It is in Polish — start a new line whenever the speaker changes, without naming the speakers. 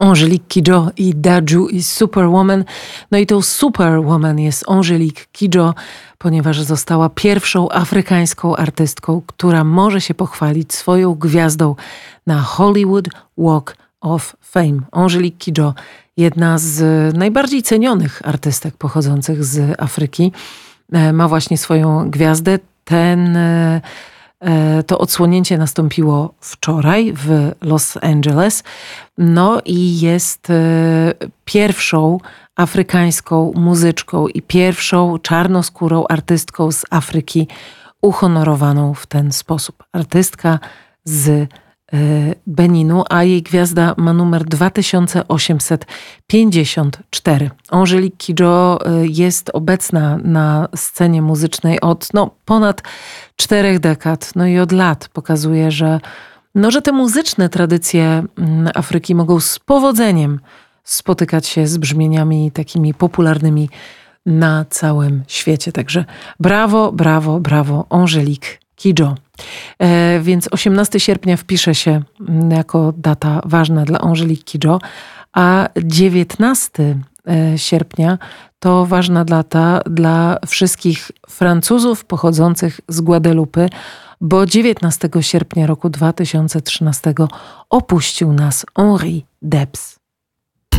Angelique Kidjo i Dadju i Superwoman. No i tą Superwoman jest Angelique Kidjo, ponieważ została pierwszą afrykańską artystką, która może się pochwalić swoją gwiazdą na Hollywood Walk of Fame. Angelique Kidjo, jedna z najbardziej cenionych artystek pochodzących z Afryki, ma właśnie swoją gwiazdę. To odsłonięcie nastąpiło wczoraj w Los Angeles. No i jest pierwszą afrykańską muzyczką i pierwszą czarnoskórą artystką z Afryki uhonorowaną w ten sposób. Artystka z Beninu, a jej gwiazda ma numer 2854. Angelique Kidjo jest obecna na scenie muzycznej od ponad 4 dekad. No i od lat pokazuje, że te muzyczne tradycje Afryki mogą z powodzeniem spotykać się z brzmieniami takimi popularnymi na całym świecie. Także brawo, brawo, brawo Angelique Kidjo. Więc 18 sierpnia wpisze się jako data ważna dla Angelique Kidjo, a 19 sierpnia to ważna data dla wszystkich Francuzów pochodzących z Guadelupy, bo 19 sierpnia roku 2013 opuścił nas Henri Debs.